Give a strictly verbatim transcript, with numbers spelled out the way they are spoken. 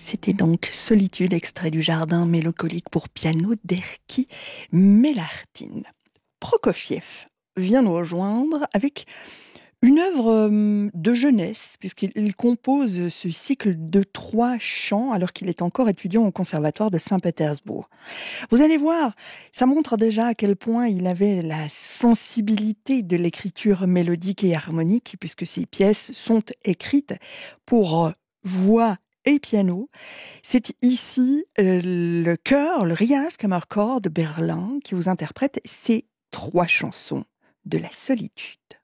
C'était donc Solitude, extrait du Jardin mélancolique pour piano d'Erkki Melartin. Prokofiev vient nous rejoindre avec une œuvre euh, de jeunesse, puisqu'il il compose ce cycle de trois chants alors qu'il est encore étudiant au conservatoire de Saint-Pétersbourg. Vous allez voir, ça montre déjà à quel point il avait la sensibilité de l'écriture mélodique et harmonique, puisque ces pièces sont écrites pour euh, voix et piano. C'est ici euh, le chœur, le Rias Kammerchor de Berlin qui vous interprète ces trois chansons de la solitude.